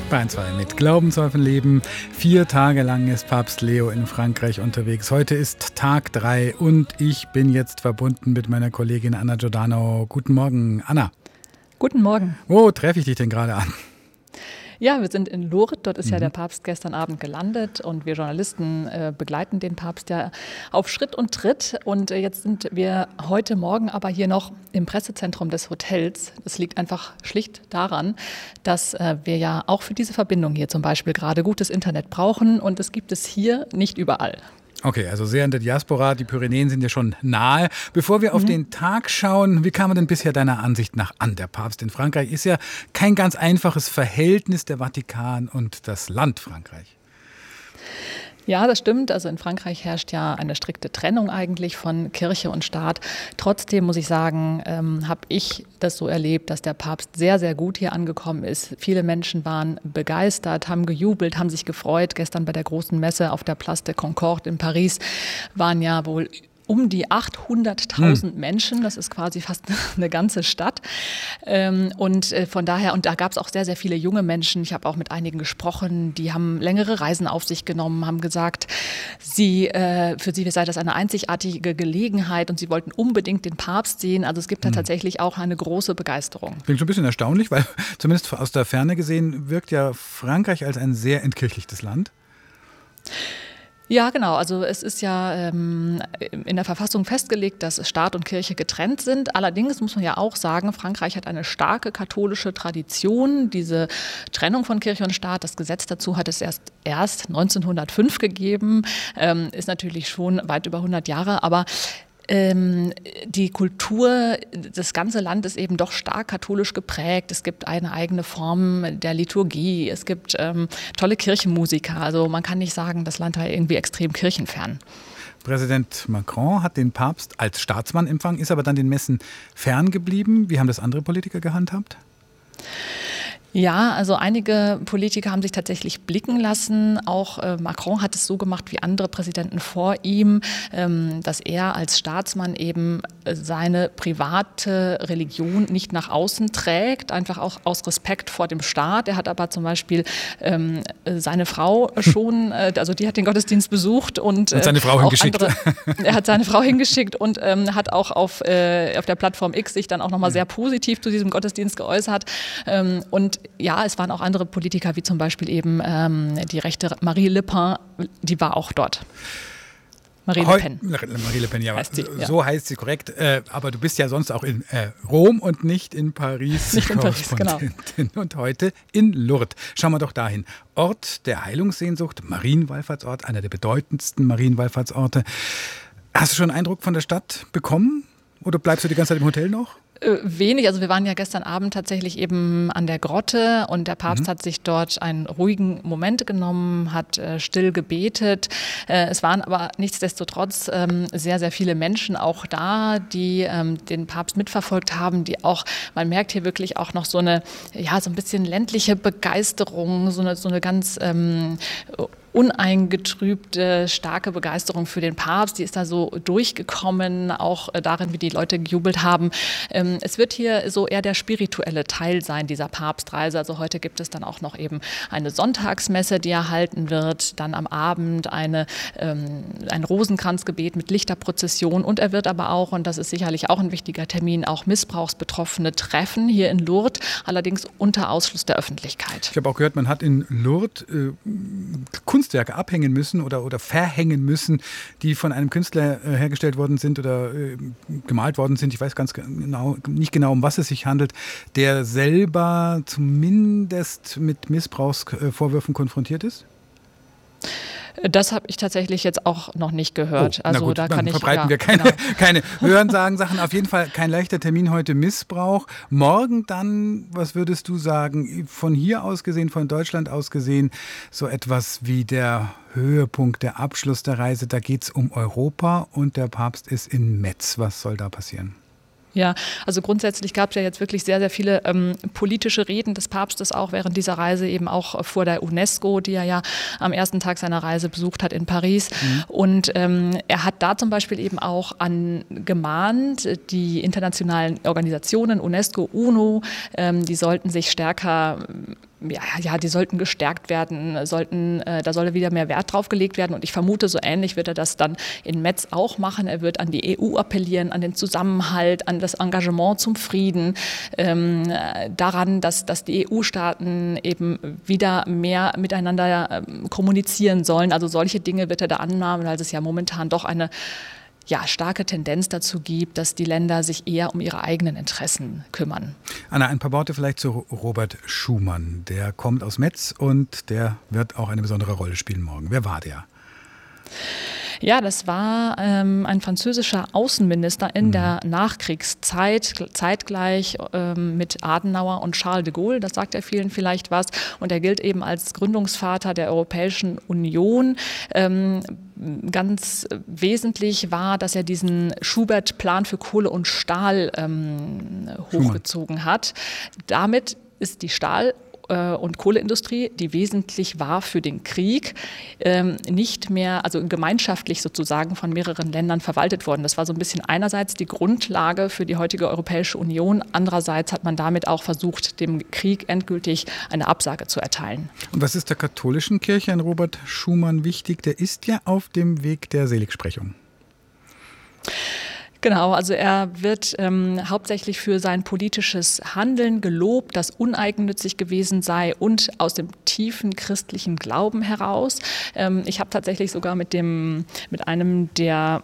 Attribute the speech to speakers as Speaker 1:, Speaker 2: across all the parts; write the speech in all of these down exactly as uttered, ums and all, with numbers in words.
Speaker 1: Bayern zwei mit Glaubenshäufen leben. Vier Tage lang ist Papst Leo in Frankreich unterwegs. Heute ist Tag drei und ich bin jetzt verbunden mit meiner Kollegin Anna Giordano. Guten Morgen, Anna.
Speaker 2: Guten Morgen.
Speaker 1: Wo treffe ich dich denn gerade an?
Speaker 2: Ja, wir sind in Lourdes. Dort ist
Speaker 1: mhm.
Speaker 2: ja der Papst gestern Abend gelandet und wir Journalisten äh, begleiten den Papst ja auf Schritt und Tritt. Und äh, jetzt sind wir heute Morgen aber hier noch im Pressezentrum des Hotels. Das liegt einfach schlicht daran, dass äh, wir ja auch für diese Verbindung hier zum Beispiel gerade gutes Internet brauchen und das gibt es hier nicht überall.
Speaker 1: Okay, also sehr in der Diaspora, die Pyrenäen sind ja schon nahe. Bevor wir auf mhm. den Tag schauen, wie kam er denn bisher deiner Ansicht nach an? Der Papst in Frankreich ist ja kein ganz einfaches Verhältnis, der Vatikan und das Land Frankreich.
Speaker 2: Ja, das stimmt. Also in Frankreich herrscht ja eine strikte Trennung eigentlich von Kirche und Staat. Trotzdem muss ich sagen, ähm, habe ich das so erlebt, dass der Papst sehr, sehr gut hier angekommen ist. Viele Menschen waren begeistert, haben gejubelt, haben sich gefreut. Gestern bei der großen Messe auf der Place de Concorde in Paris waren ja wohl um die achthunderttausend hm. Menschen, das ist quasi fast eine ganze Stadt. Und von daher, und da gab es auch sehr, sehr viele junge Menschen. Ich habe auch mit einigen gesprochen, die haben längere Reisen auf sich genommen, haben gesagt, sie, für sie sei das eine einzigartige Gelegenheit und sie wollten unbedingt den Papst sehen. Also es gibt da hm. tatsächlich auch eine große Begeisterung.
Speaker 1: Klingt schon ein bisschen erstaunlich, weil zumindest aus der Ferne gesehen wirkt ja Frankreich als ein sehr entkirchlichtes Land.
Speaker 2: Ja, genau. Also es ist ja ähm, in der Verfassung festgelegt, dass Staat und Kirche getrennt sind. Allerdings muss man ja auch sagen, Frankreich hat eine starke katholische Tradition. Diese Trennung von Kirche und Staat, das Gesetz dazu hat es erst, erst neunzehnhundertfünf gegeben, ähm, ist natürlich schon weit über hundert Jahre, aber Ähm, die Kultur, das ganze Land ist eben doch stark katholisch geprägt. Es gibt eine eigene Form der Liturgie. Es gibt ähm, tolle Kirchenmusiker. Also man kann nicht sagen, das Land war irgendwie extrem kirchenfern.
Speaker 1: Präsident Macron hat den Papst als Staatsmann empfangen, ist aber dann den Messen ferngeblieben. Wie haben das andere Politiker gehandhabt?
Speaker 2: Ja, also einige Politiker haben sich tatsächlich blicken lassen. Auch äh, Macron hat es so gemacht wie andere Präsidenten vor ihm, ähm, dass er als Staatsmann eben seine private Religion nicht nach außen trägt, einfach auch aus Respekt vor dem Staat. Er hat aber zum Beispiel ähm, seine Frau schon, äh, also die hat den Gottesdienst besucht und, äh,
Speaker 1: und seine Frau hingeschickt.
Speaker 2: Andere, er hat seine Frau hingeschickt und ähm, hat auch auf, äh, auf der Plattform X sich dann auch nochmal sehr positiv zu diesem Gottesdienst geäußert. Ähm, und ja, es waren auch andere Politiker, wie zum Beispiel eben ähm, die rechte Marie Le Pen, die war auch dort. Marie Le Pen.
Speaker 1: Marie Le Pen, ja,
Speaker 2: heißt sie, ja.
Speaker 1: So heißt sie korrekt. Äh, aber du bist ja sonst auch in äh, Rom und nicht in Paris.
Speaker 2: Nicht in Paris, genau.
Speaker 1: Und heute in Lourdes. Schauen wir doch dahin. Ort der Heilungssehnsucht, Marienwallfahrtsort, einer der bedeutendsten Marienwallfahrtsorte. Hast du schon einen Eindruck von der Stadt bekommen? Oder bleibst du die ganze Zeit im Hotel noch?
Speaker 2: Wenig, also wir waren ja gestern Abend tatsächlich eben an der Grotte und der Papst mhm. hat sich dort einen ruhigen Moment genommen, hat äh, still gebetet. Äh, es waren aber nichtsdestotrotz ähm, sehr, sehr viele Menschen auch da, die ähm, den Papst mitverfolgt haben, die auch, man merkt hier wirklich auch noch so eine, ja, so ein bisschen ländliche Begeisterung, so eine, so eine ganz ähm, uneingetrübte, starke Begeisterung für den Papst. Die ist da so durchgekommen, auch darin, wie die Leute gejubelt haben. Es wird hier so eher der spirituelle Teil sein dieser Papstreise. Also heute gibt es dann auch noch eben eine Sonntagsmesse, die erhalten wird, dann am Abend eine, ein Rosenkranzgebet mit Lichterprozession und er wird aber auch, und das ist sicherlich auch ein wichtiger Termin, auch Missbrauchsbetroffene treffen hier in Lourdes, allerdings unter Ausschluss der Öffentlichkeit.
Speaker 1: Ich habe auch gehört, man hat in Lourdes äh, Kunst Kunstwerke abhängen müssen oder, oder verhängen müssen, die von einem Künstler äh, hergestellt worden sind oder äh, gemalt worden sind. Ich weiß ganz genau, nicht genau, um was es sich handelt, der selber zumindest mit Missbrauchsvorwürfen konfrontiert ist?
Speaker 2: Das habe ich tatsächlich jetzt auch noch nicht gehört.
Speaker 1: Oh,
Speaker 2: also
Speaker 1: gut,
Speaker 2: da
Speaker 1: dann
Speaker 2: kann ich,
Speaker 1: verbreiten
Speaker 2: ja,
Speaker 1: wir keine,
Speaker 2: genau.
Speaker 1: keine Hörensagen-Sachen. Auf jeden Fall kein leichter Termin heute, Missbrauch. Morgen dann, was würdest du sagen, von hier aus gesehen, von Deutschland aus gesehen, so etwas wie der Höhepunkt, der Abschluss der Reise. Da geht es um Europa und der Papst ist in Metz. Was soll da passieren?
Speaker 2: Ja, also grundsätzlich gab es ja jetzt wirklich sehr, sehr viele ähm, politische Reden des Papstes auch während dieser Reise, eben auch vor der UNESCO, die er ja am ersten Tag seiner Reise besucht hat in Paris. Mhm. Und ähm, er hat da zum Beispiel eben auch angemahnt, die internationalen Organisationen, UNESCO, UNO, ähm, die sollten sich stärker ja, ja, die sollten gestärkt werden, sollten, äh, da solle wieder mehr Wert drauf gelegt werden. Und ich vermute, so ähnlich wird er das dann in Metz auch machen. Er wird an die E U appellieren, an den Zusammenhalt, an das Engagement zum Frieden, ähm, daran, dass, dass die E U-Staaten eben wieder mehr miteinander ähm, kommunizieren sollen. Also solche Dinge wird er da annahmen, weil es ja momentan doch eine ja, starke Tendenz dazu gibt, dass die Länder sich eher um ihre eigenen Interessen kümmern.
Speaker 1: Anna, ein paar Worte vielleicht zu Robert Schuman. Der kommt aus Metz und der wird auch eine besondere Rolle spielen morgen. Wer war der?
Speaker 2: Ja, das war ähm, ein französischer Außenminister in mhm. der Nachkriegszeit, zeitgleich ähm, mit Adenauer und Charles de Gaulle. Das sagt ja vielen vielleicht was. Und er gilt eben als Gründungsvater der Europäischen Union. Ähm, Ganz wesentlich war, dass er diesen Schubert-Plan für Kohle und Stahl ähm, hochgezogen hat. Damit ist die Stahl- und Kohleindustrie, die wesentlich war für den Krieg, nicht mehr, also gemeinschaftlich sozusagen von mehreren Ländern verwaltet worden. Das war so ein bisschen einerseits die Grundlage für die heutige Europäische Union, andererseits hat man damit auch versucht, dem Krieg endgültig eine Absage zu erteilen.
Speaker 1: Und was ist der katholischen Kirche an Robert Schuman wichtig? Der ist ja auf dem Weg der Seligsprechung.
Speaker 2: Genau, also er wird ähm, hauptsächlich für sein politisches Handeln gelobt, das uneigennützig gewesen sei und aus dem tiefen christlichen Glauben heraus. Ähm, ich habe tatsächlich sogar mit dem, mit einem der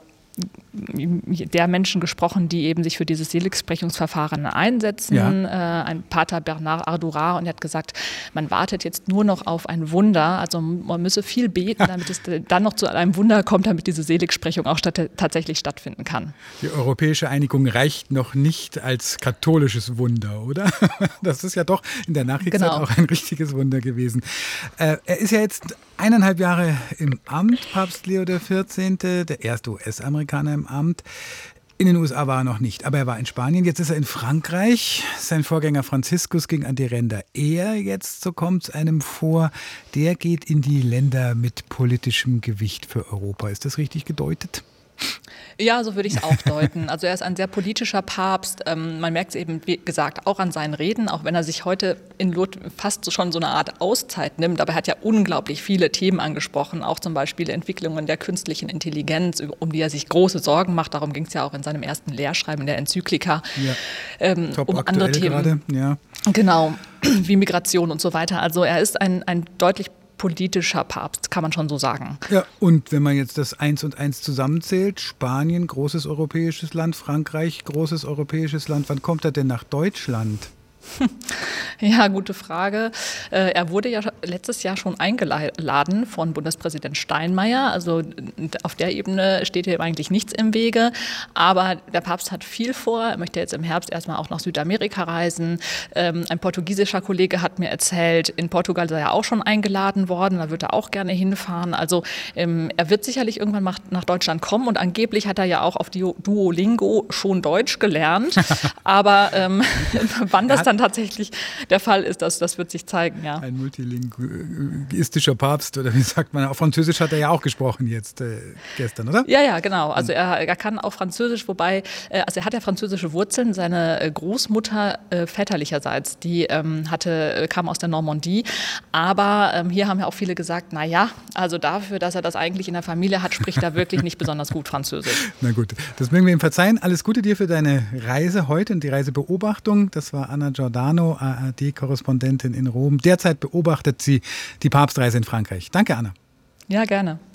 Speaker 2: der Menschen gesprochen, die eben sich für dieses Seligsprechungsverfahren einsetzen, ja. äh, ein Pater Bernard Ardurat, und er hat gesagt, man wartet jetzt nur noch auf ein Wunder, also man müsse viel beten, damit es dann noch zu einem Wunder kommt, damit diese Seligsprechung auch statt, tatsächlich stattfinden kann.
Speaker 1: Die europäische Einigung reicht noch nicht als katholisches Wunder, oder? Das ist ja doch in der Nachkriegszeit genau. auch ein richtiges Wunder gewesen. Äh, er ist ja jetzt eineinhalb Jahre im Amt, Papst Leo der vierzehnte, der erste U S-Amerikaner im Amt. In den U S A war er noch nicht, aber er war in Spanien. Jetzt ist er in Frankreich. Sein Vorgänger Franziskus ging an die Ränder. Er, jetzt, so kommt es einem vor, der geht in die Länder mit politischem Gewicht für Europa. Ist das richtig gedeutet?
Speaker 2: Ja, so würde ich es auch deuten. Also er ist ein sehr politischer Papst. Ähm, man merkt es eben, wie gesagt, auch an seinen Reden, auch wenn er sich heute in Lourdes fast schon so eine Art Auszeit nimmt. Aber er hat ja unglaublich viele Themen angesprochen, auch zum Beispiel Entwicklungen der künstlichen Intelligenz, um die er sich große Sorgen macht. Darum ging es ja auch in seinem ersten Lehrschreiben in der Enzyklika.
Speaker 1: Ja.
Speaker 2: Ähm,
Speaker 1: Top
Speaker 2: um andere Themen.
Speaker 1: Gerade. Ja.
Speaker 2: Genau, wie Migration und so weiter. Also er ist ein, ein deutlich politischer Papst, kann man schon so sagen.
Speaker 1: Ja, und wenn man jetzt das Eins und Eins zusammenzählt, Spanien, großes europäisches Land, Frankreich, großes europäisches Land, wann kommt er denn nach Deutschland?
Speaker 2: Ja, gute Frage. Er wurde ja letztes Jahr schon eingeladen von Bundespräsident Steinmeier. Also auf der Ebene steht hier eigentlich nichts im Wege. Aber der Papst hat viel vor. Er möchte jetzt im Herbst erstmal auch nach Südamerika reisen. Ein portugiesischer Kollege hat mir erzählt, in Portugal sei er auch schon eingeladen worden. Da wird er auch gerne hinfahren. Also er wird sicherlich irgendwann nach Deutschland kommen. Und angeblich hat er ja auch auf Duolingo schon Deutsch gelernt. Aber ähm, wann das dann tatsächlich der Fall ist, das, das wird sich zeigen, ja.
Speaker 1: Ein multilinguistischer Papst, oder wie sagt man, auf Französisch hat er ja auch gesprochen jetzt äh, gestern, oder?
Speaker 2: Ja, ja, genau. Also er, er kann auch Französisch, wobei, äh, also er hat ja französische Wurzeln. Seine Großmutter äh, väterlicherseits, die ähm, hatte, kam aus der Normandie. Aber ähm, hier haben ja auch viele gesagt, na ja, also dafür, dass er das eigentlich in der Familie hat, spricht er wirklich nicht besonders gut Französisch.
Speaker 1: Na gut, das mögen wir ihm verzeihen. Alles Gute dir für deine Reise heute und die Reisebeobachtung. Das war Anna Giordano, A R D-Korrespondentin in Rom. Derzeit beobachtet sie die Papstreise in Frankreich. Danke, Anna.
Speaker 2: Ja, gerne.